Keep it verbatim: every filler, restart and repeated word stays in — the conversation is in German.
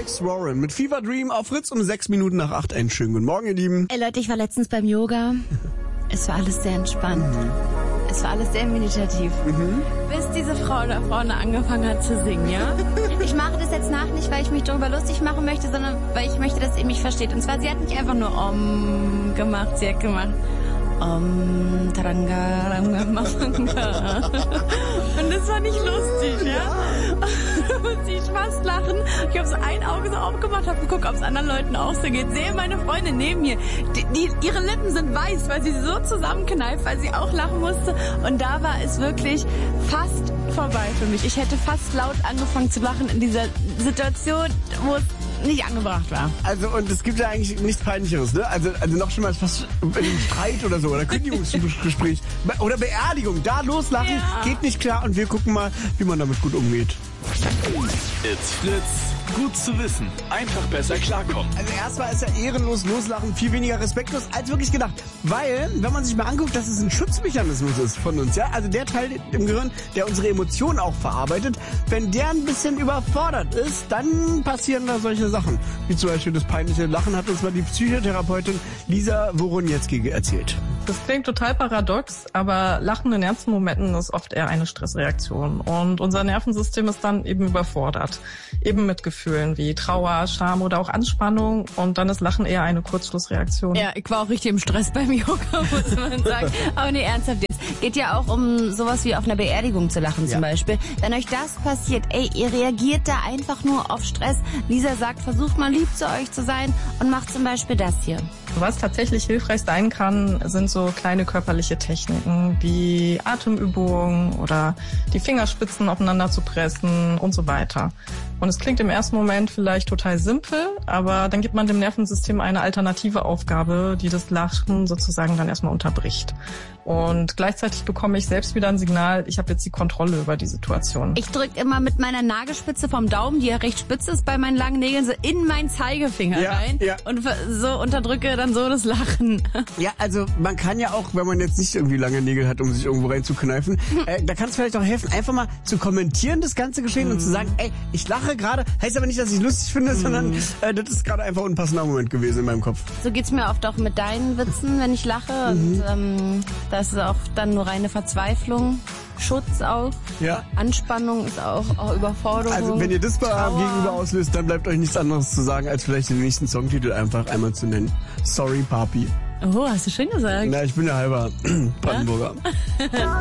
Alex Warren mit Fever Dream auf Fritz um sechs Minuten nach acht. Einen schönen guten Morgen, ihr Lieben. Ey Leute, ich war letztens beim Yoga. Es war alles sehr entspannt. Mhm. Es war alles sehr meditativ. Mhm. Bis diese Frau da vorne angefangen hat zu singen, ja? Ich mache das jetzt nach nicht, weil ich mich darüber lustig machen möchte, sondern weil ich möchte, dass ihr mich versteht. Und zwar, sie hat nicht einfach nur Om gemacht, sie hat gemacht Om Taranga Ranga Manga. Und das war nicht lustig, ja? Da musste ich fast lachen. Ich habe so ein Auge so aufgemacht, habe geguckt, ob es anderen Leuten auch so geht. Sehe meine Freundin neben mir. Die, die, ihre Lippen sind weiß, weil sie so zusammenkneift, weil sie auch lachen musste. Und da war es wirklich fast vorbei für mich. Ich hätte fast laut angefangen zu lachen in dieser Situation, wo es nicht angebracht war. Also, und es gibt ja eigentlich nichts Peinlicheres, ne? Also, also noch schon mal fast in einem Streit oder so, oder Kündigungsgespräch oder Beerdigung. Da loslachen, ja. Geht nicht klar, und wir gucken mal, wie man damit gut umgeht. It's Fritz. Gut zu wissen. Einfach besser klarkommen. Also erstmal ist ja ehrenlos loslachen viel weniger respektlos als wirklich gedacht. Weil, wenn man sich mal anguckt, dass es ein Schutzmechanismus ist von uns, ja, also der Teil im Gehirn, der unsere Emotionen auch verarbeitet, wenn der ein bisschen überfordert ist, dann passieren da solche Sachen. Wie zum Beispiel das peinliche Lachen hat uns mal die Psychotherapeutin Lisa Woronietzki erzählt. Das klingt total paradox, aber Lachen in ernsten Momenten ist oft eher eine Stressreaktion. Und unser Nervensystem ist dann eben überfordert. Eben mit Gefühlen wie Trauer, Scham oder auch Anspannung. Und dann ist Lachen eher eine Kurzschlussreaktion. Ja, ich war auch richtig im Stress beim Yoga, muss man sagen. Aber nee, ernsthaft jetzt. Geht ja auch um sowas wie auf einer Beerdigung zu lachen zum ja. Beispiel. Wenn euch das passiert, ey, ihr reagiert da einfach nur auf Stress. Lisa sagt, versucht mal lieb zu euch zu sein und macht zum Beispiel das hier. Was tatsächlich hilfreich sein kann, sind so kleine körperliche Techniken wie Atemübungen oder die Fingerspitzen aufeinander zu pressen und so weiter. Und es klingt im ersten Moment vielleicht total simpel, aber dann gibt man dem Nervensystem eine alternative Aufgabe, die das Lachen sozusagen dann erstmal unterbricht. Und gleichzeitig bekomme ich selbst wieder ein Signal, ich habe jetzt die Kontrolle über die Situation. Ich drücke immer mit meiner Nagelspitze vom Daumen, die ja recht spitz ist bei meinen langen Nägeln, so in meinen Zeigefinger ja, rein ja. und so unterdrücke dann so das Lachen. Ja, also man kann ja auch, wenn man jetzt nicht irgendwie lange Nägel hat, um sich irgendwo reinzukneifen, äh, da kann es vielleicht auch helfen, einfach mal zu kommentieren, das ganze Geschehen, mm. und zu sagen, ey, ich lache gerade, heißt aber nicht, dass ich es lustig finde, mm. sondern äh, das ist gerade einfach ein unpassender Moment gewesen in meinem Kopf. So geht's mir oft auch mit deinen Witzen, wenn ich lache, mm. und ähm, das ist auch dann nur reine Verzweiflung. Schutz auch. Ja. Anspannung ist auch, auch Überforderung. Also wenn ihr das bei eurem Gegenüber auslöst, dann bleibt euch nichts anderes zu sagen, als vielleicht den nächsten Songtitel einfach einmal zu nennen. Sorry, Papi. Oh, hast du schön gesagt. Na, ich bin ja halber Brandenburger. Ja?